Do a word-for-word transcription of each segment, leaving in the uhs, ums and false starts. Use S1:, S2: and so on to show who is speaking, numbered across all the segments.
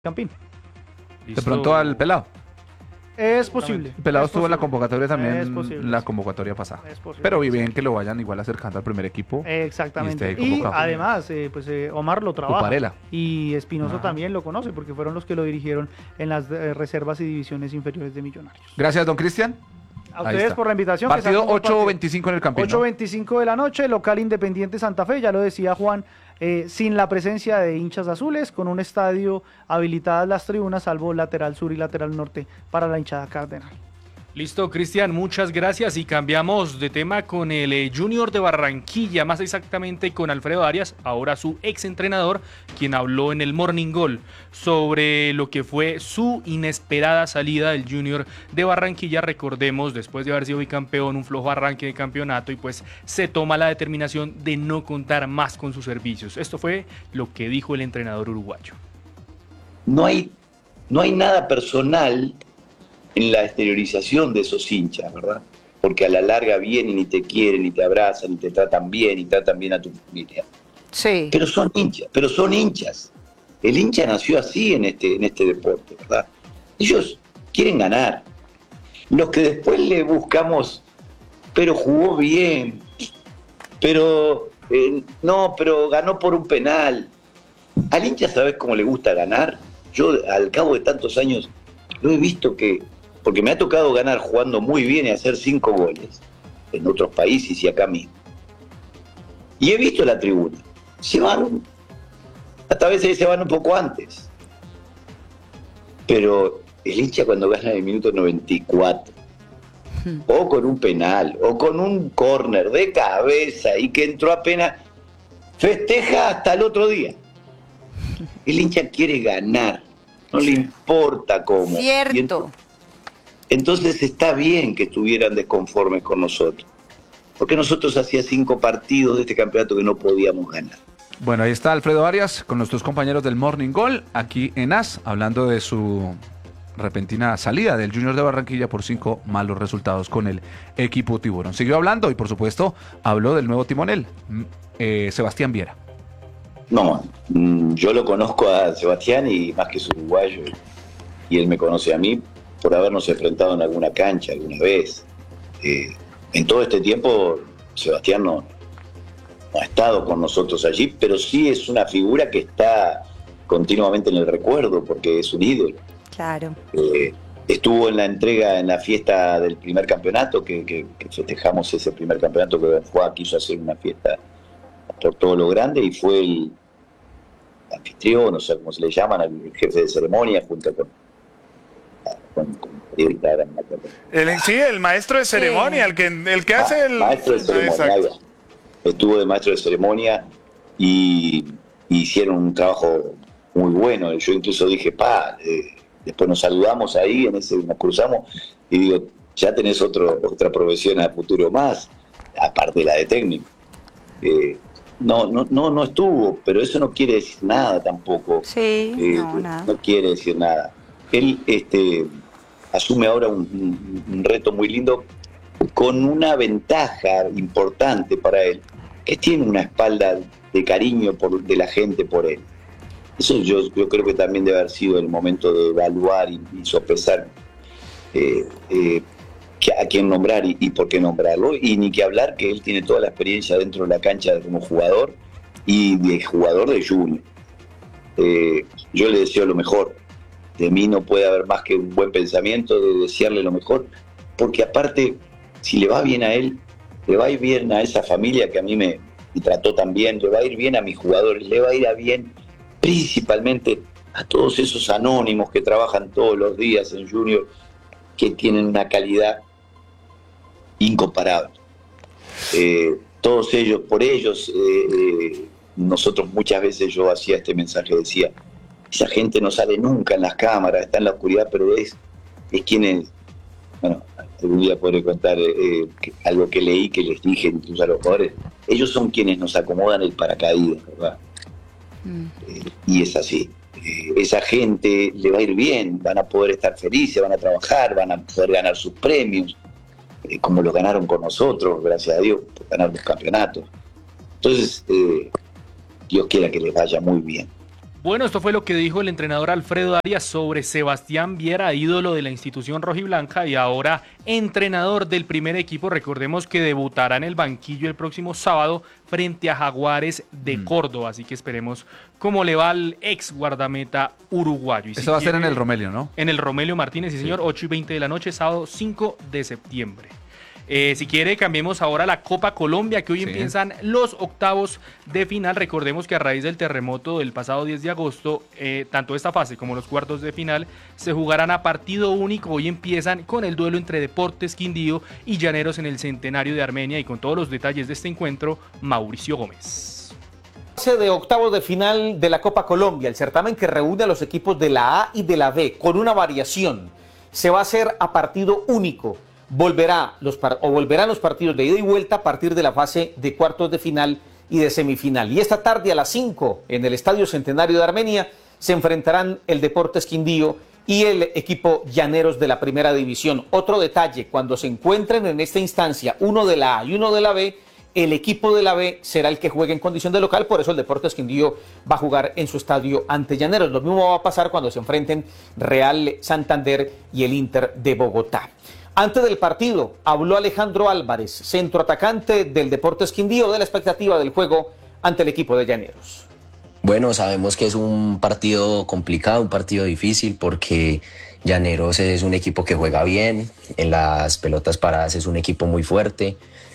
S1: Campín.
S2: De pronto al Pelado.
S1: Es posible.
S2: El Pelado
S1: es
S2: estuvo en la
S1: posible.
S2: convocatoria también,
S1: Es posible,
S2: la
S1: sí.
S2: convocatoria pasada.
S1: Es posible,
S2: Pero
S1: sí.
S2: bien que lo vayan igual acercando al primer equipo.
S1: Exactamente.
S2: Y, esté
S1: Y,
S2: convocado.
S1: además, eh, pues eh, Omar lo trabaja.
S2: Tuparela.
S1: Y Espinoso
S2: Ah.
S1: también lo conoce porque fueron los que lo dirigieron en las eh, reservas y divisiones inferiores de Millonarios.
S2: Gracias, don Cristian.
S1: A
S2: Ahí
S1: ustedes
S2: está.
S1: por la invitación. que
S2: Partido
S1: sea un buen
S2: ocho veinticinco en el Campín,
S1: ocho
S2: ¿no?
S1: veinticinco de la noche, local Independiente Santa Fe, ya lo decía Juan, eh, sin la presencia de hinchas azules, con un estadio habilitadas las tribunas, salvo lateral sur y lateral norte para la hinchada cardenal.
S3: Listo, Cristian, muchas gracias y cambiamos de tema con el eh, Junior de Barranquilla, más exactamente con Alfredo Arias, ahora su ex entrenador, quien habló en el Morning Gol sobre lo que fue su inesperada salida del Junior de Barranquilla. Recordemos, después de haber sido bicampeón, un flojo arranque de campeonato y pues se toma la determinación de no contar más con sus servicios. Esto fue lo que dijo el entrenador uruguayo.
S4: No hay, no hay nada personal en la exteriorización de esos hinchas, ¿verdad? Porque a la larga vienen y te quieren y te abrazan y te tratan bien y tratan bien a tu familia.
S5: Sí.
S4: Pero son hinchas, pero son hinchas. El hincha nació así en este, en este deporte, ¿verdad? Ellos quieren ganar. Los que después le buscamos, pero jugó bien, pero eh, no, pero ganó por un penal. Al hincha, ¿sabes cómo le gusta ganar? Yo, al cabo de tantos años, lo he visto que, porque me ha tocado ganar jugando muy bien y hacer cinco goles en otros países y acá mismo. Y he visto la tribuna. Se van, hasta a veces se van un poco antes. Pero el hincha cuando gana en el minuto noventa y cuatro, hmm. o con un penal, o con un córner de cabeza y que entró apenas, festeja hasta el otro día. El hincha quiere ganar. No le importa cómo.
S5: Cierto.
S4: Entonces, entonces está bien que estuvieran desconformes con nosotros. Porque nosotros hacía cinco partidos de este campeonato que no podíamos ganar.
S2: Bueno, ahí está Alfredo Arias con nuestros compañeros del Morning Gol, aquí en A S, hablando de su repentina salida del Junior de Barranquilla por cinco malos resultados con el equipo Tiburón. Siguió hablando y, por supuesto, habló del nuevo timonel, eh, Sebastián Viera.
S4: No, yo lo conozco a Sebastián y más que es uruguayo, y él me conoce a mí por habernos enfrentado en alguna cancha alguna vez. Eh, en todo este tiempo Sebastián no, no ha estado con nosotros allí, pero sí es una figura que está continuamente en el recuerdo porque es un ídolo.
S5: Claro.
S4: Eh, estuvo en la entrega, en la fiesta del primer campeonato, que, que, que festejamos ese primer campeonato que Juan quiso hacer una fiesta por todo lo grande y fue el anfitrión, no sé cómo se le llaman, el jefe de ceremonia, junto con, con, con
S6: el, sí, el maestro de ceremonia, sí. el que el que hace
S4: ah,
S6: el
S4: maestro de ceremonia. Estuvo de maestro de ceremonia y, y hicieron un trabajo muy bueno. Yo incluso dije, pa, eh, después nos saludamos ahí, en ese nos cruzamos y digo, ya tenés otro, otra profesión a futuro más, aparte de la de técnico. Eh, No, no, no, no estuvo, pero eso no quiere decir nada tampoco.
S5: Sí,
S4: eh,
S5: no, nada.
S4: No quiere decir nada. Él este, asume ahora un, un, un reto muy lindo con una ventaja importante para él, que tiene una espalda de cariño por, de la gente por él. Eso yo, yo creo que también debe haber sido el momento de evaluar y, y sopesar eh, eh, a quién nombrar y, y por qué nombrarlo, y ni que hablar que él tiene toda la experiencia dentro de la cancha como jugador y de jugador de Junior. Eh, yo le deseo lo mejor, de mí no puede haber más que un buen pensamiento de desearle lo mejor, porque aparte, si le va bien a él, le va a ir bien a esa familia que a mí me, me trató tan bien, le va a ir bien a mis jugadores, le va a ir a bien principalmente a todos esos anónimos que trabajan todos los días en Junior, que tienen una calidad incomparable. Eh, todos ellos, por ellos, eh, eh, nosotros muchas veces yo hacía este mensaje, decía, esa gente no sale nunca en las cámaras, está en la oscuridad, pero es, es quienes, bueno, algún día podré contar eh, que, algo que leí, que les dije incluso a los jugadores, ellos son quienes nos acomodan el paracaídas, ¿verdad? Mm. Eh, y es así. Eh, esa gente le va a ir bien, van a poder estar felices, van a trabajar, van a poder ganar sus premios, eh, como lo ganaron con nosotros, gracias a Dios, por ganar los campeonatos. Entonces, eh, Dios quiera que les vaya muy bien.
S3: Bueno, esto fue lo que dijo el entrenador Alfredo Arias sobre Sebastián Viera, ídolo de la institución rojiblanca y ahora entrenador del primer equipo. Recordemos que debutará en el banquillo el próximo sábado frente a Jaguares de mm. Córdoba, así que esperemos cómo le va al ex guardameta uruguayo. Y
S2: Eso
S3: si
S2: va a
S3: quiere,
S2: ser en el Romelio, ¿no?
S3: En el Romelio Martínez, sí señor, sí. ocho y veinte de la noche, sábado cinco de septiembre. Eh, si quiere, cambiemos ahora a la Copa Colombia, que hoy sí. empiezan los octavos de final. Recordemos que a raíz del terremoto del pasado diez de agosto, eh, tanto esta fase como los cuartos de final se jugarán a partido único. Hoy empiezan con el duelo entre Deportes Quindío y Llaneros en el Centenario de Armenia, y con todos los detalles de este encuentro, Mauricio Gómez.
S5: De octavos de final de la Copa Colombia, el certamen que reúne a los equipos de la A y de la B con una variación. Se va a hacer a partido único. Volverá los par- o volverán los partidos de ida y vuelta a partir de la fase de cuartos de final y de semifinal. Y esta tarde a las cinco en el Estadio Centenario de Armenia se enfrentarán el Deportes Quindío y el equipo Llaneros de la Primera División. Otro detalle, cuando se encuentren en esta instancia uno de la A y uno de la B, el equipo de la B será el que juegue en condición de local, por eso el Deportes Quindío va a jugar en su estadio ante Llaneros. Lo mismo va a pasar cuando se enfrenten Real Santander y el Inter de Bogotá. Antes del partido, habló Alejandro Álvarez, centroatacante del Deportes Quindío, de la expectativa del juego ante el equipo de Llaneros.
S7: Bueno, sabemos que es un partido complicado, un partido difícil, porque Llaneros es un equipo que juega bien, en las pelotas paradas es un equipo muy fuerte,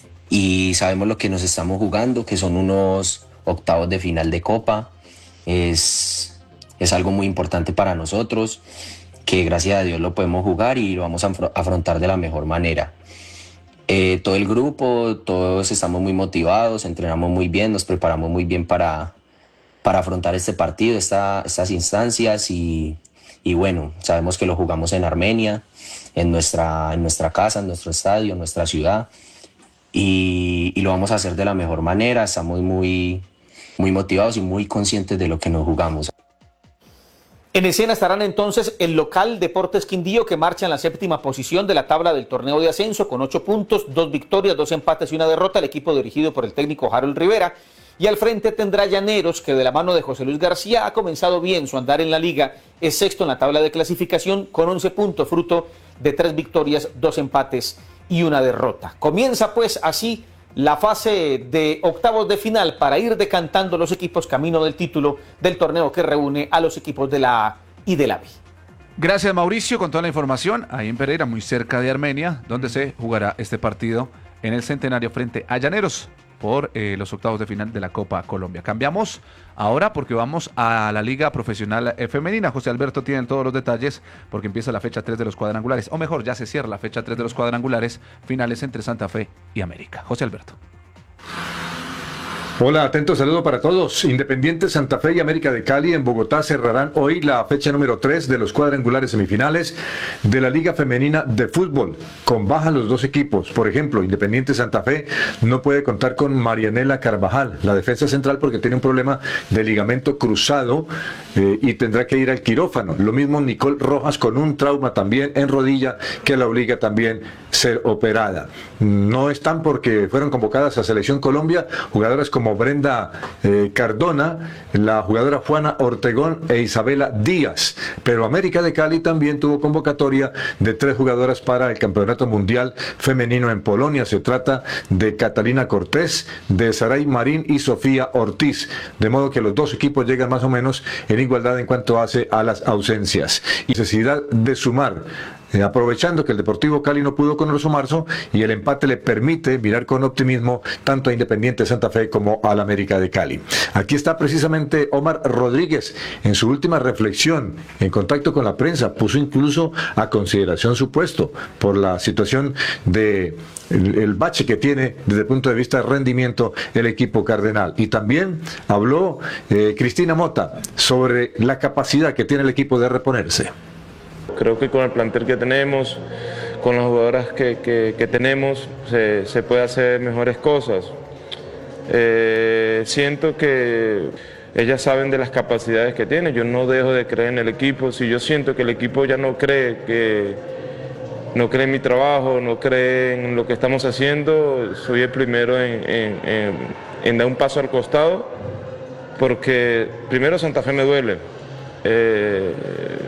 S7: y sabemos lo que nos estamos jugando, que son unos octavos de final de Copa. Es, es algo muy importante para nosotros, que gracias a Dios lo podemos jugar y lo vamos a afrontar de la mejor manera. Eh, todo el grupo, todos estamos muy motivados, entrenamos muy bien, nos preparamos muy bien para, para afrontar este partido, esta, estas instancias y, y bueno, sabemos que lo jugamos en Armenia, en nuestra, en nuestra casa, en nuestro estadio, en nuestra ciudad y, y lo vamos a hacer de la mejor manera. Estamos muy, muy motivados y muy conscientes de lo que nos jugamos.
S5: En escena estarán entonces el local Deportes Quindío, que marcha en la séptima posición de la tabla del torneo de ascenso con ocho puntos, dos victorias, dos empates y una derrota, el equipo dirigido por el técnico Harold Rivera. Y al frente tendrá Llaneros, que de la mano de José Luis García ha comenzado bien su andar en la liga, es sexto en la tabla de clasificación con once puntos, fruto de tres victorias, dos empates y una derrota. Comienza pues así la fase de octavos de final para ir decantando los equipos camino del título del torneo que reúne a los equipos de la A y de la B.
S2: Gracias, Mauricio, con toda la información. Ahí en Pereira, muy cerca de Armenia, donde se jugará este partido en el Centenario frente a Llaneros por eh, los octavos de final de la Copa Colombia. Cambiamos ahora porque vamos a la Liga Profesional eh, Femenina. José Alberto tiene todos los detalles porque empieza la fecha tres de los cuadrangulares, o mejor, ya se cierra la fecha tres de los cuadrangulares, finales entre Santa Fe y América. José Alberto.
S8: Hola, atento saludo para todos. Independiente Santa Fe y América de Cali en Bogotá cerrarán hoy la fecha número tres de los cuadrangulares semifinales de la Liga Femenina de Fútbol. Con baja los dos equipos. Por ejemplo, Independiente Santa Fe no puede contar con Marianela Carvajal, la defensa central, porque tiene un problema de ligamento cruzado eh, y tendrá que ir al quirófano. Lo mismo Nicole Rojas con un trauma también en rodilla que la obliga también a ser operada. No están porque fueron convocadas a Selección Colombia jugadoras como Brenda eh, Cardona, la jugadora Juana Ortegón e Isabela Díaz, pero América de Cali también tuvo convocatoria de tres jugadoras para el Campeonato Mundial Femenino en Polonia. Se trata de Catalina Cortés, de Saray Marín y Sofía Ortiz, de modo que los dos equipos llegan más o menos en igualdad en cuanto hace a las ausencias y necesidad de sumar. Eh, aprovechando que el Deportivo Cali no pudo con Orso Marzo y el empate le permite mirar con optimismo tanto a Independiente Santa Fe como al América de Cali. Aquí está precisamente Omar Rodríguez en su última reflexión en contacto con la prensa. Puso incluso a consideración su puesto por la situación de el, el bache que tiene desde el punto de vista de rendimiento el equipo cardenal. Y también habló eh, Cristina Mota sobre la capacidad que tiene el equipo de reponerse.
S9: Creo que con el plantel que tenemos, con las jugadoras que, que, que tenemos, se, se puede hacer mejores cosas. Eh, siento que ellas saben de las capacidades que tienen. Yo no dejo de creer en el equipo. Si yo siento que el equipo ya no cree, que no cree en mi trabajo, no cree en lo que estamos haciendo, soy el primero en, en, en, en dar un paso al costado porque primero Santa Fe me duele. Eh,